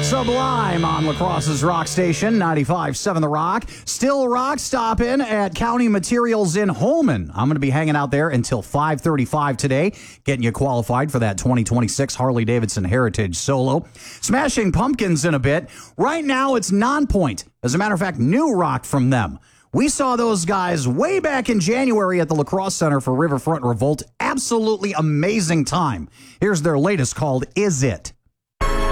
Sublime on La Crosse's Rock Station, 95.7 The Rock. Still Rock stopping at County Materials in Holmen. I'm going to be hanging out there until 5:35 today, getting you qualified for that 2026 Harley-Davidson Heritage Solo. Smashing Pumpkins in a bit. Right now, it's Nonpoint. As a matter of fact, new rock from them. We saw those guys way back in January at the La Crosse Center for Riverfront Revolt. Absolutely amazing time. Here's their latest called Is It?